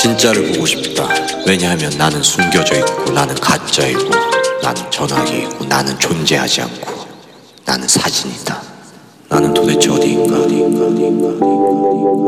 진짜를 보고 싶다. 왜냐하면 나는 숨겨져 있고 나는 가짜이고 나는 전화기이고 나는 존재하지 않고 나는 사진이다. 나는 도대체 어디인가?